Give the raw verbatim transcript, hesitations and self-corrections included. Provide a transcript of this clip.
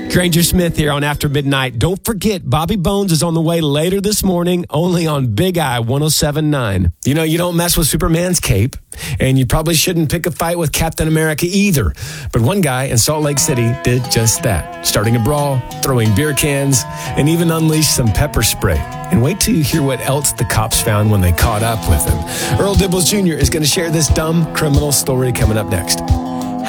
Granger Smith here on After Midnight. Don't forget, Bobby Bones is on the way later this morning, only on Big I one oh seven point nine. You know, you don't mess with Superman's cape, and you probably shouldn't pick a fight with Captain America either. But one guy in Salt Lake City did just that, starting a brawl, throwing beer cans, and even unleashed some pepper spray. And wait till you hear what else the cops found when they caught up with him. Earl Dibbles Junior is going to share this dumb criminal story coming up next.